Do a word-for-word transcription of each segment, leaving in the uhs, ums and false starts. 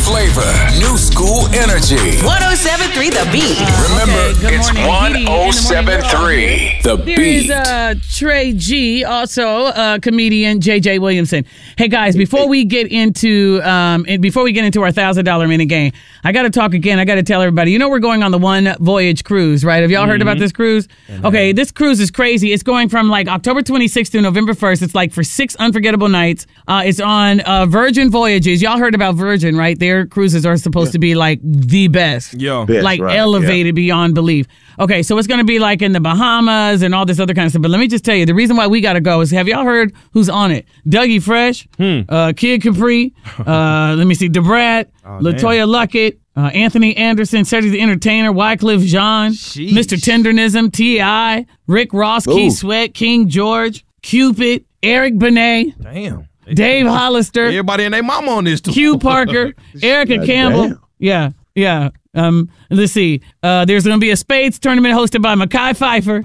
flavor, new school energy. one oh seven point three The Beat. Remember, Okay, good it's morning, one oh seven point three The There Beat. is uh, Trey G, also uh, comedian J J Williamson. Hey guys, before we get into um, and before we get into our thousand dollar minute game, I got to talk again. I got to tell everybody. You know we're going on the One Voyage cruise, right? Have y'all heard about this cruise? Okay, this cruise is crazy. It's going from like October twenty-sixth to November first. It's like for six unforgettable nights. Uh, it's on uh, Virgin Voyages. Y'all heard about Virgin, right? Their cruises are supposed to be like the best. Yo. Best, like right, elevated beyond belief. Okay, so it's going to be like in the Bahamas and all this other kind of stuff. But let me just tell you, the reason why we got to go is, have y'all heard who's on it? Dougie Fresh, uh, Kid Capri, uh, let me see, DeBrat, Oh, LaToya Luckett, uh, Anthony Anderson, Cedric the Entertainer, Wycliffe Jean, Sheesh. Mister Tendernism, T I, Rick Ross, Ooh. Keith Sweat, King George, Cupid, Eric Benet, Damn. Dave Hollister, Everybody and their mama on this too. Q Parker, Erica God Campbell. damn. Yeah, yeah. Um, let's see. Uh, there's going to be a spades tournament hosted by Mekhi Phifer.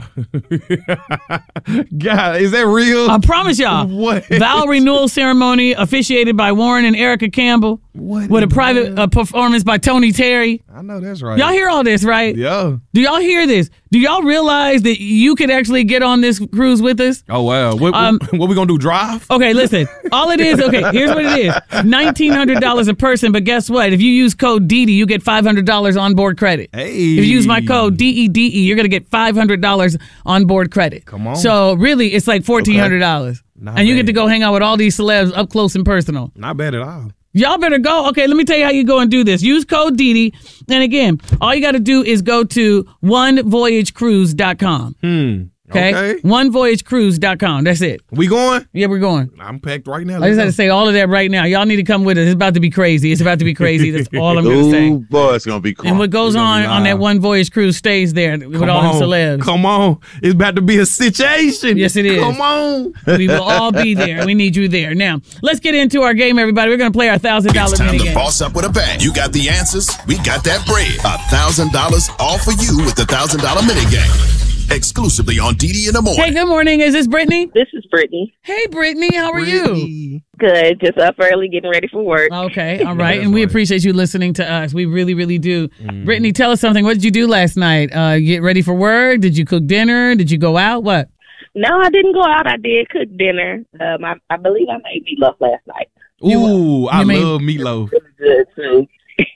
God, is that real? I promise y'all. What? Vow renewal ceremony officiated by Warren and Erica Campbell. What With a in private the- uh, performance by Tony Terry. I know that's right. Y'all hear all this, right? Yeah. Do y'all hear this? Do y'all realize that you could actually get on this cruise with us? Oh wow. What, Um, what we gonna do? Drive? Okay, listen. All it is, okay, here's what it is. nineteen hundred dollars a person, but guess what? If you use code D D, you get five hundred dollars on board credit. Hey. If you use my code D E D E, you're going to get five hundred dollars on board credit. Come on. So really, it's like fourteen hundred dollars. Not And you bad. get to go hang out with all these celebs up close and personal. Not bad at all. Y'all better go. Okay, let me tell you how you go and do this. Use code D D. And again, all you got to do is go to one voyage cruise dot com. Hmm. Okay? Okay. one voyage cruise dot com. That's it. We going? Yeah, we're going. I'm packed right now. I just Let's had to say all of that right now. Y'all need to come with us. It's about to be crazy. It's about to be crazy. That's all I'm going to say. Ooh, boy, it's gonna be cool. And what goes It's gonna on be on that live. one voyage cruise stays there with Come all on. them celebs. Come on. It's about to be a situation. Yes, it is. Come on. We will all be there. We need you there. Now, let's get into our game, everybody. We're going to play our one thousand dollars It's time mini to game. boss up with a bang. You got the answers. We got that bread. A thousand dollars all for you with the thousand dollar mini game. Exclusively on D D in the morning. Hey, good morning. Is this Brittany? This is Brittany. Hey, Brittany. How are you? Brittany. Good. Just up early, getting ready for work. Okay. All right. That's And we right. appreciate you listening to us. We really, really do. Mm-hmm. Brittany, tell us something. What did you do last night? Uh, get ready for work? Did you cook dinner? Did you go out? What? No, I didn't go out. I did cook dinner. Um, I, I believe I made meatloaf last night. Ooh, I you made- love meatloaf. It was good too.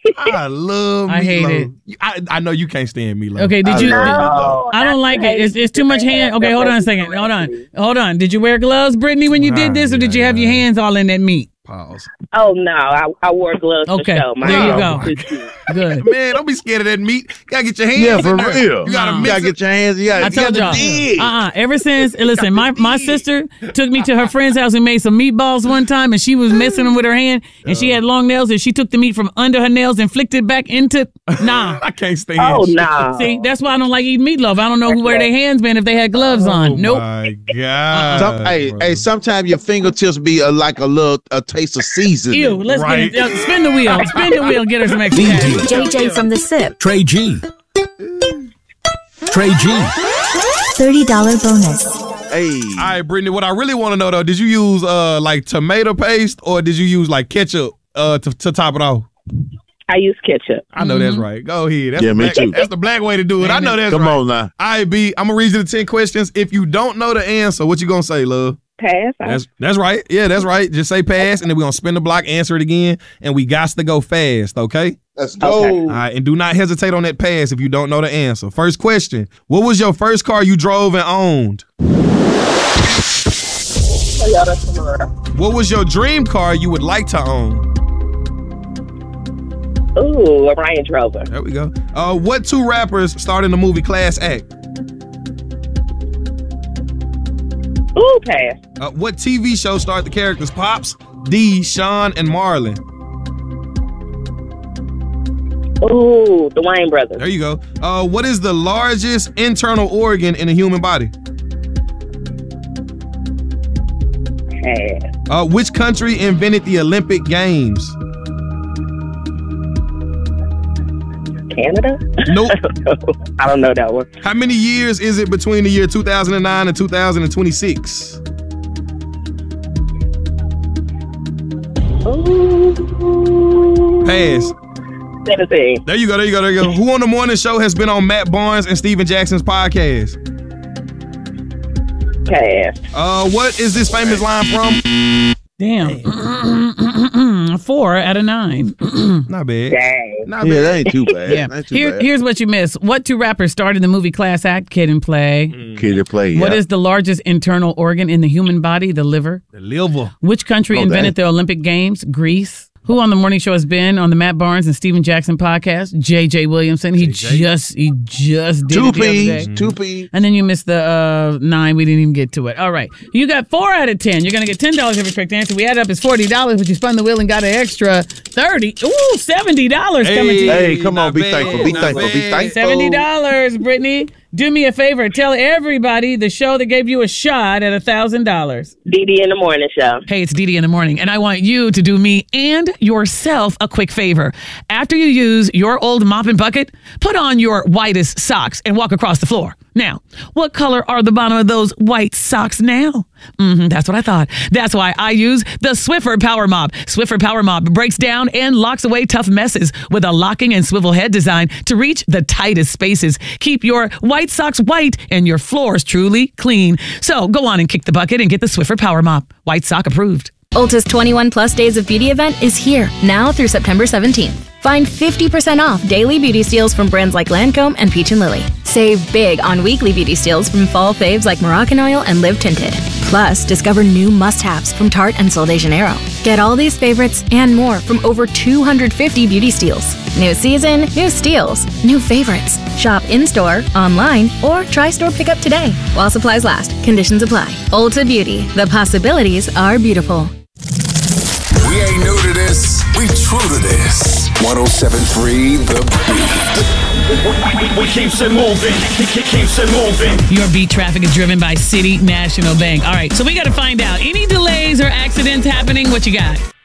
I love meatloaf. I hate it. You- I, I know you can't stand meatloaf. Okay. Did I you? love did- No, I don't like it. It's, it's too much hand. Okay, hold on a second. Hold on. Hold on. Did you wear gloves, Brittany, when you did this, or did you have your hands all in that meat? Pause. Oh no, I, I wore gloves Okay, for show. My there you hands go. were too. Good. Man, don't be scared of that meat. You gotta get your hands Yeah, in for there. real. You gotta No. You mix gotta it. get your hands. You gotta, I you gotta told y'all. dig. Uh-uh. Ever since, listen, my, my sister took me to her friend's house and made some meatballs one time, and she was messing them with her hand, and she had long nails, and she took the meat from under her nails and flicked it back into. Nah. I can't stand Oh shit. no. See, that's why I don't like eating meatloaf. I don't know who where their hands been if they had gloves Oh on. Nope. my God. Some, hey, bro. hey, sometimes your fingertips be a, like a little a taste of seasoning. Ew, let's Right. get it. Uh, spin the wheel. Spin the wheel. Get her some extra cash. J J from the SIP. Trey G. Trey G. thirty dollars bonus. Hey, All right, Brittany, what I really want to know, though, did you use uh like tomato paste or did you use like ketchup uh to, to top it off? I use ketchup. I know that's right. Go ahead. That's Yeah, the me black, too. That's the black way to do it. I know that's come right. on now. All right, B, I'm going to read you the ten questions. If you don't know the answer, what you going to say, love? Pass. I, That's that's right. Yeah, that's right. Just say pass, and then we're going to spin the block, answer it again, and we got to go fast, okay? Let's go. Okay. All right, and do not hesitate on that pass if you don't know the answer. First question. What was your first car you drove and owned? Toyota Sonora. What was your dream car you would like to own? Ooh, a Range Rover. There we go. Uh, what two rappers starred in the movie Class Act? Ooh, pass. Uh, what T V show starred the characters Pops, D, Sean, and Marlon? Ooh, the Wayne Brothers. There you go. Uh, what is the largest internal organ in the human body? Pass. Uh, which country invented the Olympic Games? Canada? Nope. I don't know that one. How many years is it between the year two thousand nine and two thousand twenty-six? Ooh, Pass. seventeen. There you go. There you go. There you go. Who on the morning show has been on Matt Barnes and Steven Jackson's podcast? Pass. Uh, what is this famous line from? Damn. Four out of nine. Not bad. Dang. Not Yeah, bad. that ain't too bad. Yeah. That ain't too Here, bad. here's what you missed. What two rappers starred in the movie Class Act, Kid and Play? Kid to play. Yeah. What is the largest internal organ in the human body? The liver. The liver. Which country Oh, invented dang. the Olympic Games? Greece. Who on the morning show has been on the Matt Barnes and Steven Jackson podcast? J J Williamson. He J J. just he just did two it the other P's? day. Two P's. And then you missed the uh, nine. We didn't even get to it. All right. You got four out of ten. You're going to get ten dollars every correct answer. We added up as forty dollars, but you spun the wheel and got an extra thirty. Ooh, seventy dollars coming to you. Hey, come on, not be bad, thankful, be not thankful, be bad. thankful. seventy dollars, Brittany. Do me a favor. Tell everybody the show that gave you a shot at one thousand dollars. D D in the morning show. Hey, it's Dee Dee in the morning, and I want you to do me and yourself a quick favor. After you use your old mop and bucket, put on your whitest socks and walk across the floor. Now, what color are the bottom of those white socks now? Mm-hmm, that's what I thought. That's why I use the Swiffer Power Mop. Swiffer Power Mop breaks down and locks away tough messes with a locking and swivel head design to reach the tightest spaces. Keep your white socks white and your floors truly clean. So go on and kick the bucket and get the Swiffer Power Mop. White sock approved. Ulta's twenty-one plus Days of Beauty event is here, now through September seventeenth. Find fifty percent off daily beauty steals from brands like Lancome and Peach and Lily. Save big on weekly beauty steals from fall faves like Moroccan Oil and Live Tinted. Plus, discover new must-haves from Tarte and Sol de Janeiro. Get all these favorites and more from over two hundred fifty beauty steals. New season, new steals, new favorites. Shop in-store, online, or try store pickup today. While supplies last, conditions apply. Ulta Beauty, the possibilities are beautiful. We ain't new to this. We true to this. one oh seven point three The Beat. We keeps it moving. Keeps it moving. Your beat traffic is driven by City National Bank. All right, so we got to find out. Any delays or accidents happening? What you got?